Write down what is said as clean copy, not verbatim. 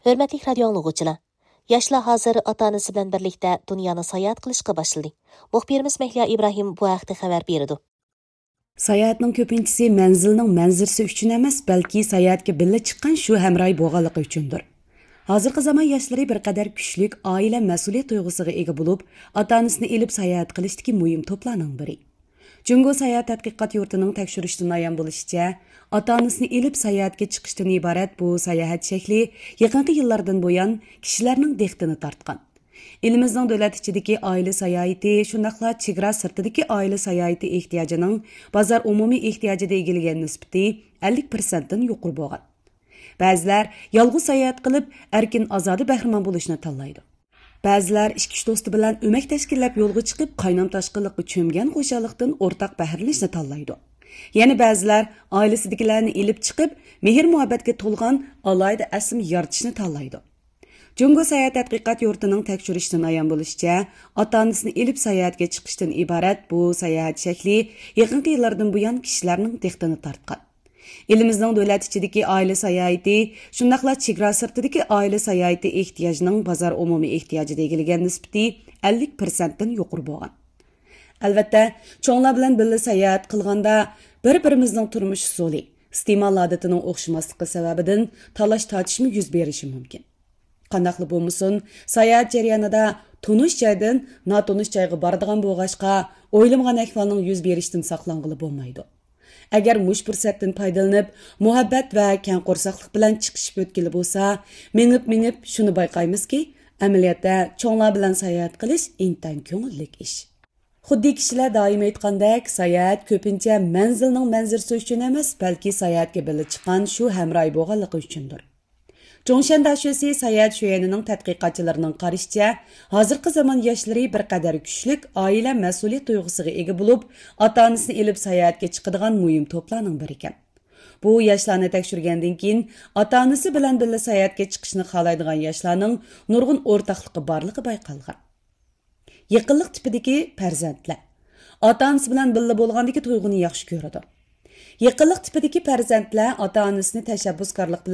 Hörmətli radio anlıqçılar, yaşlar hazır ata-anası bilan birlikdə dünyani sayohat qilishga boshladi. Muxbirimiz Mehliya İbrahim bu haqda xabar berdi. Sayohatning ko'pinchisi manzilning manzirasi uchun emas, balki sayohatga birga chiqqan shu hamroy bo'lganligi uchundir. Hozirgi zamon yoshlari bir qadar kuchlik oila mas'uliyat tuyg'usiga ega bo'lib, ota-onasini elib sayohat qilishdagi muhim to'plarning biri. Jungo sayohat tadqiqot yurtining tekshirishidan ayon bo'lishicha, ota-onasini elib sayohatga chiqishdan iborat bu sayohat shakli yaqinqi yillardan buyon kishilarning diqqatini tortgan. Elimizning davlat ichidagi oila sayohati, shundaqla chegara sirtidagi oila sayohati ehtiyojining bozor umumiy ehtiyojida egilagan nisbati 50% dan yuqori bo'lgan. Ba'zilar yolg'iz sayohat qilib, erkin azodi bahramon bo'lishni tanlaydi. Ba'zilar ish do'sti bilan o'mak tashkillab yo'lga chiqib, qaynam tashqiliqqa cho'mgan xo'jalikdan o'rtaq bahrlanishni tanlaydi. Yana ba'zilar oilasidagilarni elib chiqib, mehr-muhabbatga to'lgan alohida asm yaratishni tanlaydi. Jungo sayohat tadqiqot yurtining tekshirishidan ayon bo'lishicha, ota-onasini elib sayohatga chiqishdan iborat bu sayohat shakli yaqinqi yillardan buyon kishilarning diqqatini tortgan. Elimizning davlat ichidagi oila sayohati, shundaqla chegara sirtidagi oila sayohati ehtiyojining bozor umumiy ehtiyojida egilagan nisbati 50% dan yuqori bo'lgan. Albatta, cho'nglar bilan birga sayohat qilganda bir-birimizning turmush usuli, iste'mol odatining o'xshamasligi sababidan talash-tortishma yuz berishi mumkin. Qandaqli bo'lmasin, sayohat jarayonida tunish joydan notunish joyga boradigan bo'lg'achqa, o'ylamgan ahvolning yuz berishdan saqlanqili bo'lmaydi. Agar mush fursatdan foydalanib, muhabbat va keng qo'rsaqlik bilan chiqishib o'tkili bo'lsa, minib shuni bayqaymizki, amaliyotda cho'nglar bilan sayohat qilish intan ko'ngillik ish. Xuddi kishilar doim aytgandek, sayohat ko'pincha manzilning manzirasi uchun emas, balki sayohatga birga chiqqan shu hamroy bo'lganligi uchundir. Chongshan dashyosi sayohat shuyanining tadqiqotchilarining qarashicha, hozirgi zamon yoshlari bir qadar kuchlik oila mas'uliyat tuyg'usiga ega bo'lib, ota-onasini elib sayohatga chiqadigan muhim to'plarning biri ekan. Bu yoshlarni tekshirgandan keyin ota-onasi bilan birga sayohatga chiqishni xohlaydigan yoshlarning nurg'un o'rtaqligi borligi bayqalgan. Yaqinlik tipidagi farzandlar ota-onasi bilan birga bo'lgandagi tuyg'uni yaxshi ko'radi. Yaqinlik tipidagi farzandlar ota-onasini tashabbuskorlik